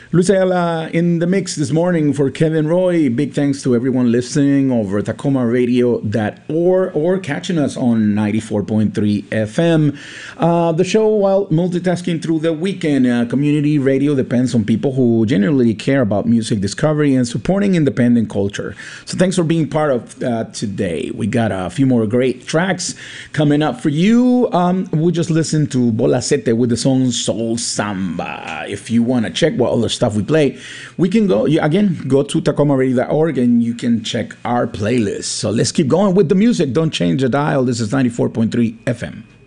Luis Ayala in the mix this morning for Kevin Roy. Big thanks to everyone listening over TacomaRadio.org or catching us on 94.3 FM. The show, while multitasking through the weekend, community radio depends on people who genuinely care about music discovery and supporting independent culture. So thanks for being part of today. We got a few more great tracks coming up for you. We just listened to Bolacete with the song Soul Samba. If you want to check what other stuff we play, we can go to TacomaRadio.org and you can check our playlist. So let's keep going with the music. Don't change the dial. This is 94.3 FM.